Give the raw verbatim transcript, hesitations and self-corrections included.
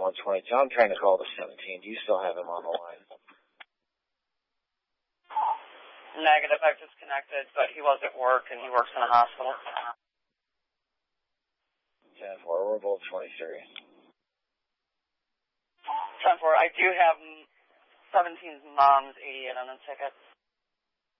one twenty-two. I'm trying to call the seventeen. Do you still have him on the line? Negative. I've disconnected, but he was at work and he works in a hospital. ten four. We're both twenty-three. ten four. I do have seventeen's mom's eighty-eight on the ticket.